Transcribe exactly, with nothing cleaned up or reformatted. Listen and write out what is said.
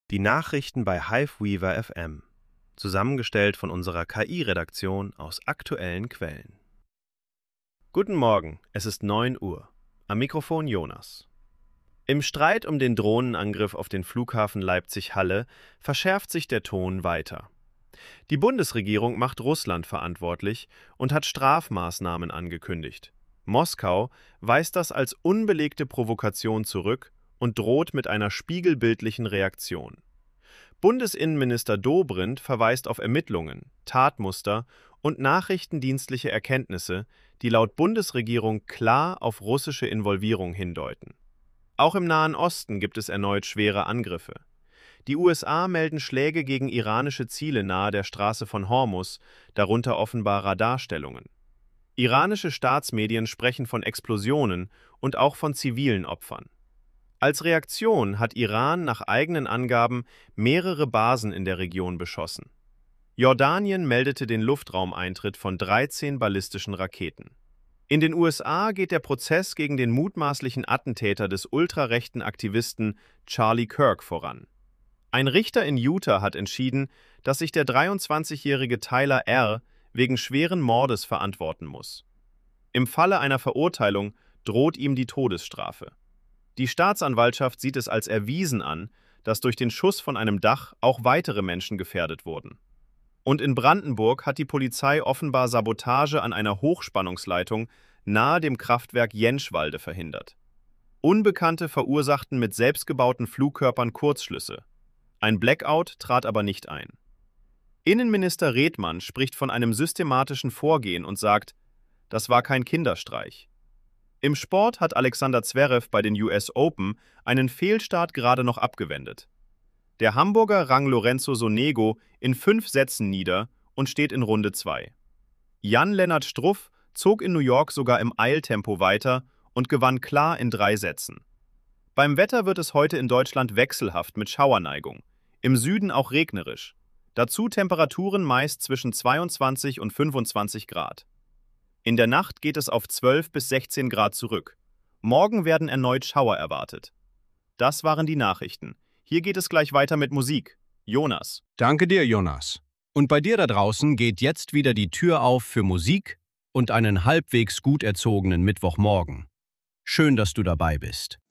Die Nachrichten bei Hiveweaver F M, zusammengestellt von unserer K I-Redaktion aus aktuellen Quellen. Guten Morgen, es ist neun Uhr. Am Mikrofon Jonas. Im Streit um den Drohnenangriff auf den Flughafen Leipzig-Halle verschärft sich der Ton weiter. Die Bundesregierung macht Russland verantwortlich und hat Strafmaßnahmen angekündigt. Moskau weist das als unbelegte Provokation zurück und droht mit einer spiegelbildlichen Reaktion. Bundesinnenminister Dobrindt verweist auf Ermittlungen, Tatmuster und nachrichtendienstliche Erkenntnisse, die laut Bundesregierung klar auf russische Involvierung hindeuten. Auch im Nahen Osten gibt es erneut schwere Angriffe. Die U S A melden Schläge gegen iranische Ziele nahe der Straße von Hormuz, darunter offenbar Radarstellungen. Iranische Staatsmedien sprechen von Explosionen und auch von zivilen Opfern. Als Reaktion hat Iran nach eigenen Angaben mehrere Basen in der Region beschossen. Jordanien meldete den Luftraumeintritt von dreizehn ballistischen Raketen. In den U S A geht der Prozess gegen den mutmaßlichen Attentäter des ultrarechten Aktivisten Charlie Kirk voran. Ein Richter in Utah hat entschieden, dass sich der dreiundzwanzigjährige Tyler R. wegen schweren Mordes verantworten muss. Im Falle einer Verurteilung droht ihm die Todesstrafe. Die Staatsanwaltschaft sieht es als erwiesen an, dass durch den Schuss von einem Dach auch weitere Menschen gefährdet wurden. Und in Brandenburg hat die Polizei offenbar Sabotage an einer Hochspannungsleitung nahe dem Kraftwerk Jentschwalde verhindert. Unbekannte verursachten mit selbstgebauten Flugkörpern Kurzschlüsse. Ein Blackout trat aber nicht ein. Innenminister Redmann spricht von einem systematischen Vorgehen und sagt, das war kein Kinderstreich. Im Sport hat Alexander Zverev bei den U S Open einen Fehlstart gerade noch abgewendet. Der Hamburger rang Lorenzo Sonego in fünf Sätzen nieder und steht in Runde zwei. Jan-Lennart Struff zog in New York sogar im Eiltempo weiter und gewann klar in drei Sätzen. Beim Wetter wird es heute in Deutschland wechselhaft mit Schauerneigung, im Süden auch regnerisch. Dazu Temperaturen meist zwischen zweiundzwanzig und fünfundzwanzig Grad. In der Nacht geht es auf zwölf bis sechzehn Grad zurück. Morgen werden erneut Schauer erwartet. Das waren die Nachrichten. Hier geht es gleich weiter mit Musik. Jonas. Danke dir, Jonas. Und bei dir da draußen geht jetzt wieder die Tür auf für Musik und einen halbwegs gut erzogenen Mittwochmorgen. Schön, dass du dabei bist.